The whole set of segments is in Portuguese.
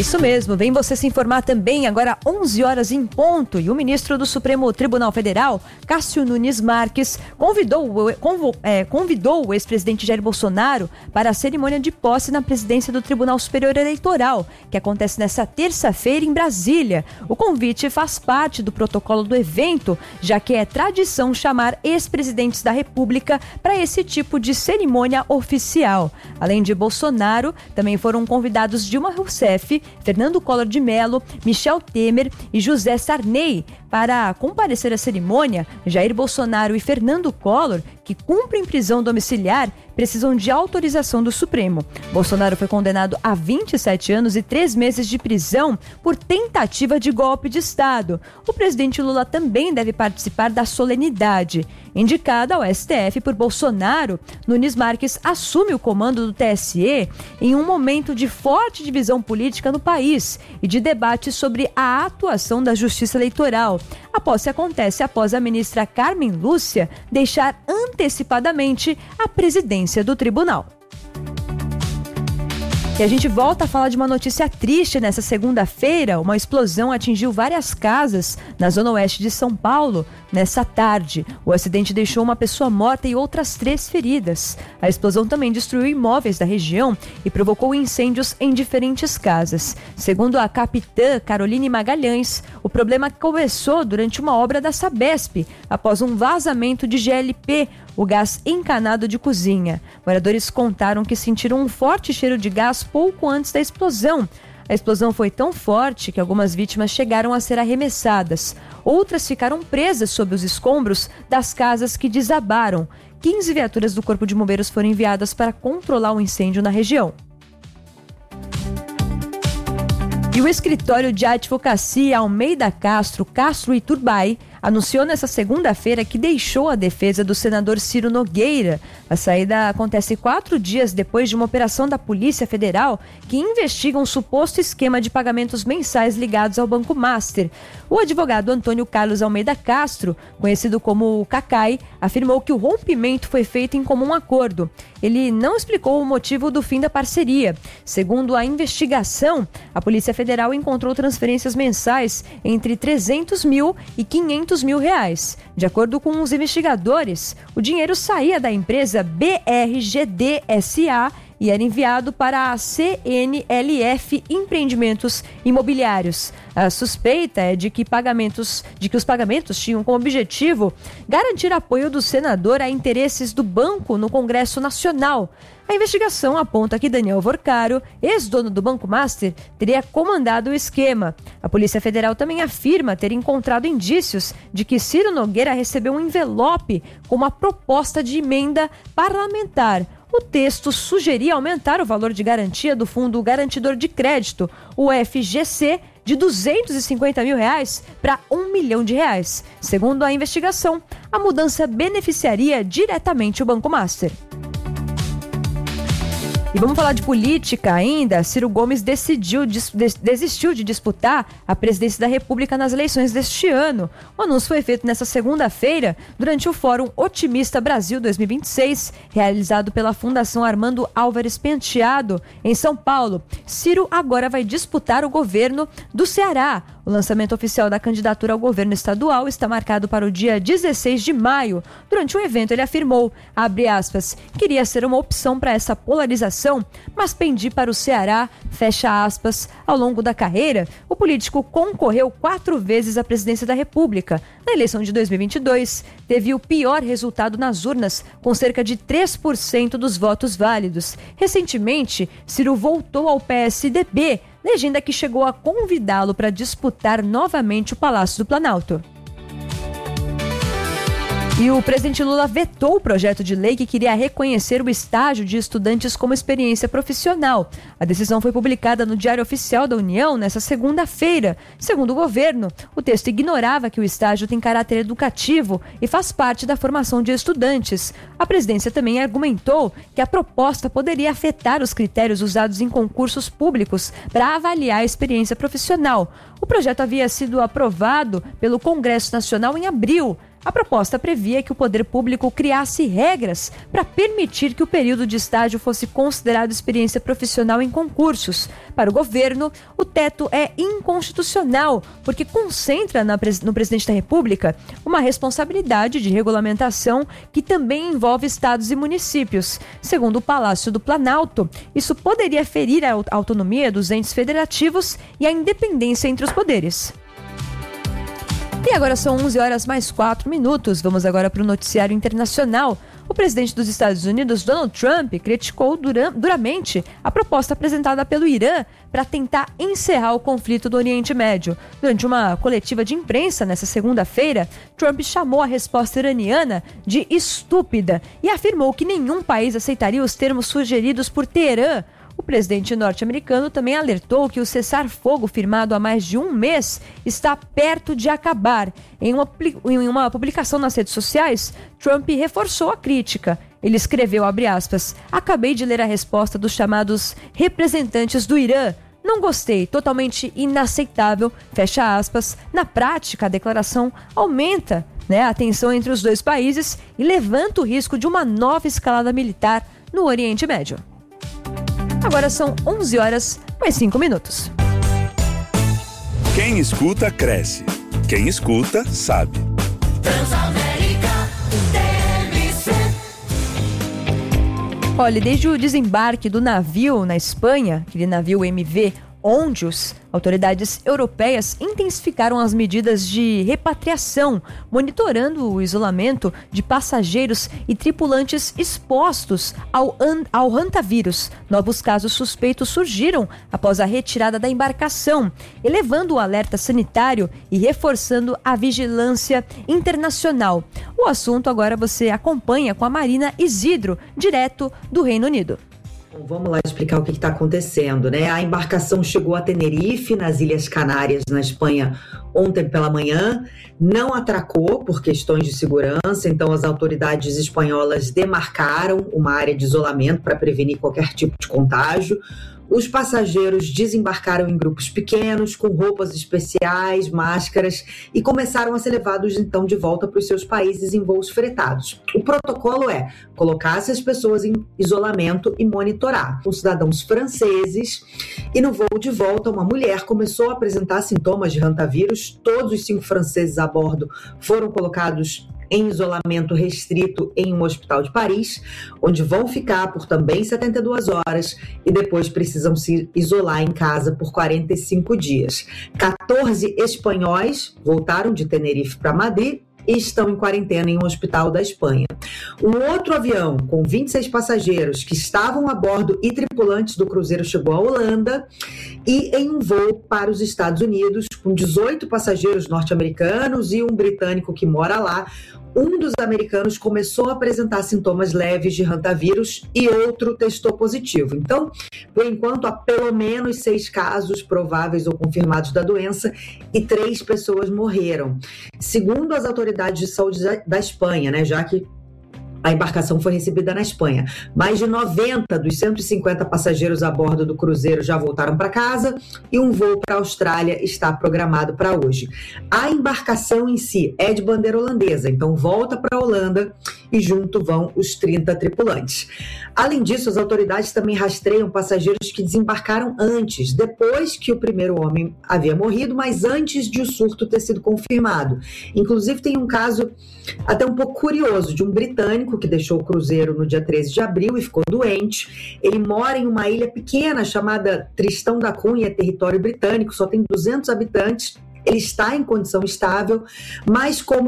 isso mesmo, vem você se informar também, agora 11 horas em ponto, e o ministro do Supremo Tribunal Federal, Cássio Nunes Marques, convidou o ex-presidente Jair Bolsonaro para a cerimônia de posse na presidência do Tribunal Superior Eleitoral, que acontece nesta terça-feira em Brasília. O convite faz parte do protocolo do evento, já que é tradição chamar ex-presidentes da República para esse tipo de cerimônia oficial. Além de Bolsonaro, também foram convidados Dilma Rousseff, Fernando Collor de Mello, Michel Temer e José Sarney. Para comparecer à cerimônia, Jair Bolsonaro e Fernando Collor, que cumprem prisão domiciliar, precisam de autorização do Supremo. Bolsonaro foi condenado a 27 anos e 3 meses de prisão por tentativa de golpe de Estado. O presidente Lula também deve participar da solenidade. Indicado ao STF por Bolsonaro, Nunes Marques assume o comando do TSE em um momento de forte divisão política no país e de debate sobre a atuação da Justiça Eleitoral. A posse acontece após a ministra Carmen Lúcia deixar antecipadamente a presidência do tribunal. E a gente volta a falar de uma notícia triste nessa segunda-feira. Uma explosão atingiu várias casas na zona oeste de São Paulo nessa tarde. O acidente deixou uma pessoa morta e outras 3 feridas. A explosão também destruiu imóveis da região e provocou incêndios em diferentes casas. Segundo a capitã Caroline Magalhães, o problema começou durante uma obra da Sabesp, após um vazamento de GLP, o gás encanado de cozinha. Moradores contaram que sentiram um forte cheiro de gás pouco antes da explosão. A explosão foi tão forte que algumas vítimas chegaram a ser arremessadas. Outras ficaram presas sob os escombros das casas que desabaram. 15 viaturas do Corpo de Bombeiros foram enviadas para controlar o incêndio na região. E o escritório de advocacia Almeida Castro e Turbay anunciou nesta segunda-feira que deixou a defesa do senador Ciro Nogueira. A saída acontece 4 dias depois de uma operação da Polícia Federal que investiga um suposto esquema de pagamentos mensais ligados ao Banco Master. O advogado Antônio Carlos Almeida Castro, conhecido como Cacai, afirmou que o rompimento foi feito em comum acordo. Ele não explicou o motivo do fim da parceria. Segundo a investigação, a Polícia Federal encontrou transferências mensais entre 300 mil e 500 mil reais. De acordo com os investigadores, o dinheiro saía da empresa BRGD SA e era enviado para a CNLF Empreendimentos Imobiliários. A suspeita é de que os pagamentos tinham como objetivo garantir apoio do senador a interesses do banco no Congresso Nacional. A investigação aponta que Daniel Vorcaro, ex-dono do Banco Master, teria comandado o esquema. A Polícia Federal também afirma ter encontrado indícios de que Ciro Nogueira recebeu um envelope com uma proposta de emenda parlamentar. O texto sugeria aumentar o valor de garantia do Fundo Garantidor de Crédito, o FGC, de R$250 mil para R$1 milhão. Segundo a investigação, a mudança beneficiaria diretamente o Banco Master. E vamos falar de política ainda. Ciro Gomes desistiu de disputar a presidência da República nas eleições deste ano. O anúncio foi feito nesta segunda-feira durante o Fórum Otimista Brasil 2026, realizado pela Fundação Armando Álvares Penteado, em São Paulo. Ciro agora vai disputar o governo do Ceará. O lançamento oficial da candidatura ao governo estadual está marcado para o dia 16 de maio. Durante o evento, ele afirmou, abre aspas, queria ser uma opção para essa polarização, mas pendi para o Ceará, fecha aspas. Ao longo da carreira, o político concorreu 4 vezes à presidência da República. Na eleição de 2022, teve o pior resultado nas urnas, com cerca de 3% dos votos válidos. Recentemente, Ciro voltou ao PSDB, legenda que chegou a convidá-lo para disputar novamente o Palácio do Planalto. E o presidente Lula vetou o projeto de lei que queria reconhecer o estágio de estudantes como experiência profissional. A decisão foi publicada no Diário Oficial da União nesta segunda-feira. Segundo o governo, o texto ignorava que o estágio tem caráter educativo e faz parte da formação de estudantes. A presidência também argumentou que a proposta poderia afetar os critérios usados em concursos públicos para avaliar a experiência profissional. O projeto havia sido aprovado pelo Congresso Nacional em abril. A proposta previa que o poder público criasse regras para permitir que o período de estágio fosse considerado experiência profissional em concursos. Para o governo, o teto é inconstitucional, porque concentra no presidente da República uma responsabilidade de regulamentação que também envolve estados e municípios. Segundo o Palácio do Planalto, isso poderia ferir a autonomia dos entes federativos e a independência entre os poderes. E agora são 11h mais 4. Vamos agora para o noticiário internacional. O presidente dos Estados Unidos, Donald Trump, criticou duramente a proposta apresentada pelo Irã para tentar encerrar o conflito do Oriente Médio. Durante uma coletiva de imprensa nesta segunda-feira, Trump chamou a resposta iraniana de estúpida e afirmou que nenhum país aceitaria os termos sugeridos por Teherã. O presidente norte-americano também alertou que o cessar-fogo firmado há mais de um mês está perto de acabar. Em uma publicação nas redes sociais, Trump reforçou a crítica. Ele escreveu, abre aspas, acabei de ler a resposta dos chamados representantes do Irã. Não gostei, totalmente inaceitável, fecha aspas. Na prática, a declaração aumenta, a tensão entre os dois países e levanta o risco de uma nova escalada militar no Oriente Médio. Agora são 11h mais 5. Quem escuta, cresce. Quem escuta, sabe. Transamérica TMC. Olha, desde o desembarque do navio na Espanha, aquele navio MV Ondius, autoridades europeias intensificaram as medidas de repatriação, monitorando o isolamento de passageiros e tripulantes expostos ao hantavírus. Novos casos suspeitos surgiram após a retirada da embarcação, elevando o alerta sanitário e reforçando a vigilância internacional. O assunto agora você acompanha com a Marina Isidro, direto do Reino Unido. Vamos lá explicar o que está acontecendo, né? A embarcação chegou a Tenerife, nas Ilhas Canárias, na Espanha, ontem pela manhã. Não atracou por questões de segurança, então as autoridades espanholas demarcaram uma área de isolamento para prevenir qualquer tipo de contágio. Os passageiros desembarcaram em grupos pequenos, com roupas especiais, máscaras, e começaram a ser levados, então, de volta para os seus países em voos fretados. O protocolo é colocar essas pessoas em isolamento e monitorar. Os cidadãos franceses, e no voo de volta, uma mulher começou a apresentar sintomas de hantavírus. Todos os 5 franceses a bordo foram colocados em isolamento restrito em um hospital de Paris, onde vão ficar por também 72 horas e depois precisam se isolar em casa por 45 dias. 14 espanhóis voltaram de Tenerife para Madrid e estão em quarentena em um hospital da Espanha. Um outro avião com 26 passageiros que estavam a bordo e tripulantes do cruzeiro chegou à Holanda e em um voo para os Estados Unidos com 18 passageiros norte-americanos e um britânico que mora lá. Um dos americanos começou a apresentar sintomas leves de hantavírus e outro testou positivo. Então, por enquanto, há pelo menos 6 casos prováveis ou confirmados da doença e 3 pessoas morreram. Segundo as autoridades de saúde da Espanha, já que a embarcação foi recebida na Espanha. Mais de 90 dos 150 passageiros a bordo do cruzeiro já voltaram para casa e um voo para a Austrália está programado para hoje. A embarcação em si é de bandeira holandesa, então volta para a Holanda e junto vão os 30 tripulantes. Além disso, as autoridades também rastreiam passageiros que desembarcaram antes, depois que o primeiro homem havia morrido, mas antes de o surto ter sido confirmado. Inclusive, tem um caso até um pouco curioso de um britânico que deixou o cruzeiro no dia 13 de abril e ficou doente. Ele mora em uma ilha pequena chamada Tristão da Cunha, território britânico, só tem 200 habitantes. Ele está em condição estável, mas como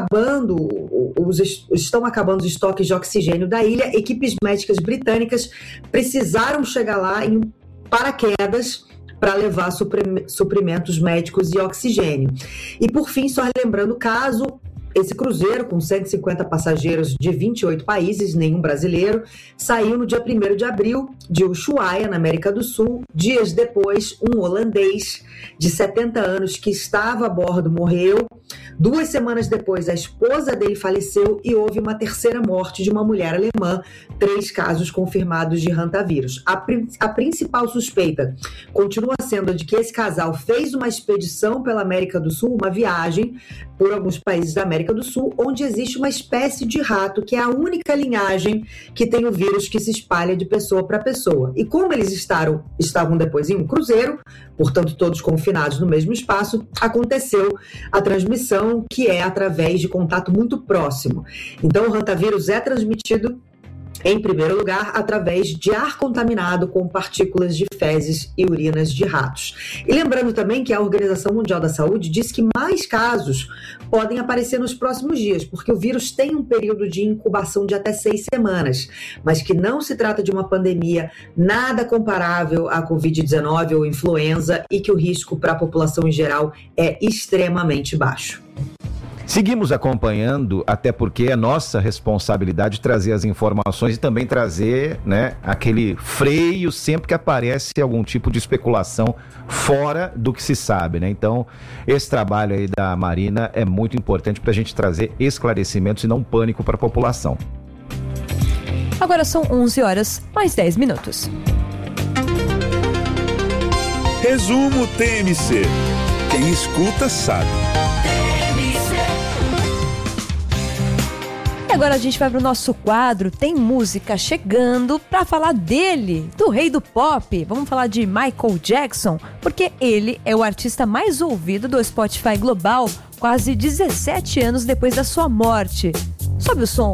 estão acabando os estoques de oxigênio da ilha, equipes médicas britânicas precisaram chegar lá em paraquedas para levar suprimentos médicos e oxigênio. E por fim, só relembrando o caso, esse cruzeiro, com 150 passageiros de 28 países, nenhum brasileiro, saiu no dia 1º de abril de Ushuaia, na América do Sul. Dias depois, um holandês de 70 anos que estava a bordo morreu 2 semanas depois, a esposa dele faleceu e houve uma terceira morte de uma mulher alemã, 3 casos confirmados de hantavírus. A principal suspeita continua sendo de que esse casal fez uma expedição pela América do Sul, uma viagem por alguns países da América do Sul, onde existe uma espécie de rato, que é a única linhagem que tem o vírus que se espalha de pessoa para pessoa. E como eles estavam depois em um cruzeiro, portanto todos confinados no mesmo espaço, aconteceu a transmissão, que é através de contato muito próximo. Então o hantavírus é transmitido, em primeiro lugar, através de ar contaminado com partículas de fezes e urinas de ratos. E lembrando também que a Organização Mundial da Saúde diz que mais casos podem aparecer nos próximos dias, porque o vírus tem um período de incubação de até 6 semanas, mas que não se trata de uma pandemia nada comparável à Covid-19 ou influenza e que o risco para a população em geral é extremamente baixo. Seguimos acompanhando, até porque é nossa responsabilidade trazer as informações e também trazer, né, aquele freio sempre que aparece algum tipo de especulação fora do que se sabe, né? Então, esse trabalho aí da Marina é muito importante para a gente trazer esclarecimentos e não pânico para a população. Agora são 11 horas mais 10 minutos. Resumo TMC. Quem escuta sabe. Agora a gente vai pro nosso quadro Tem Música chegando para falar dele, do rei do pop. Vamos falar de Michael Jackson, porque ele é o artista mais ouvido do Spotify global, quase 17 anos depois da sua morte. Sobe o som.